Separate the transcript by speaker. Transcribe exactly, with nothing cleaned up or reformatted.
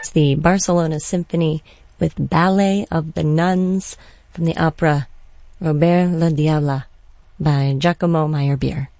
Speaker 1: Next, the Barcelona Symphony with Ballet of the Nuns from the opera Robert le Diable by Giacomo Meyerbeer.